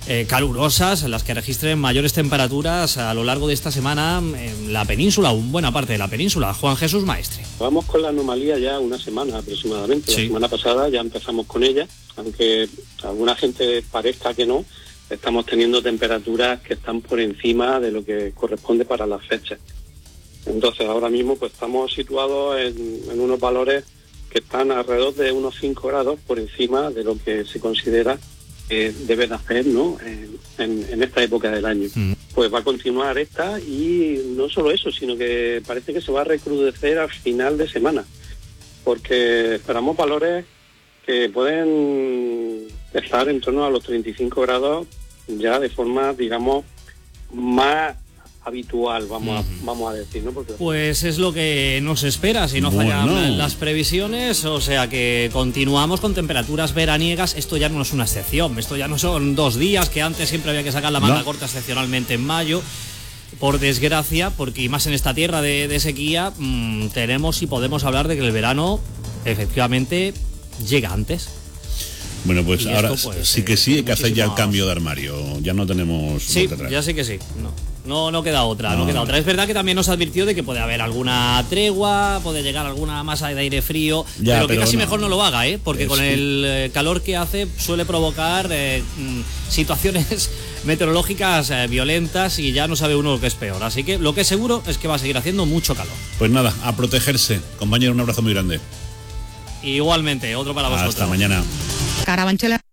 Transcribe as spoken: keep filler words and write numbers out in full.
eh, calurosas, las que registren mayores temperaturas a lo largo de esta semana en la península, o en buena parte de la península. Juan Jesús Maestre. Vamos con la anomalía ya una semana aproximadamente. Sí. La semana pasada ya empezamos con ella, aunque a alguna gente parezca que no, estamos teniendo temperaturas que están por encima de lo que corresponde para las fechas. Entonces ahora mismo pues estamos situados en, en unos valores que están alrededor de unos cinco grados por encima de lo que se considera que debe de hacer, ¿no?, en, en, en esta época del año. Mm. Pues va a continuar esta, y no solo eso, sino que parece que se va a recrudecer al final de semana, porque esperamos valores que pueden estar en torno a los treinta y cinco grados ya de forma, digamos, más habitual, vamos a, uh-huh. vamos a decir, ¿no? Porque... Pues es lo que nos espera, si no bueno. fallan las previsiones, o sea que continuamos con temperaturas veraniegas. Esto ya no es una excepción, esto ya no son dos días, que antes siempre había que sacar la manga no. corta excepcionalmente en mayo, por desgracia, porque y más en esta tierra de, de sequía, mmm, tenemos y podemos hablar de que el verano efectivamente llega antes. Bueno, pues y ahora esto, pues, sí que sí, hay que hacer ya el cambio de armario, ya no tenemos... Sí, ya sí que sí, no. No, no queda otra, no, no queda otra. Es verdad que también nos advirtió de que puede haber alguna tregua, puede llegar alguna masa de aire frío, ya, pero que pero casi no. mejor no lo haga, ¿eh? Porque es con que... el eh, calor que hace suele provocar eh, situaciones meteorológicas eh, violentas, y ya no sabe uno lo que es peor. Así que lo que es seguro es que va a seguir haciendo mucho calor. Pues nada, a protegerse. Compañero, un abrazo muy grande. Igualmente, otro para vosotros. Hasta mañana. Carabanchel.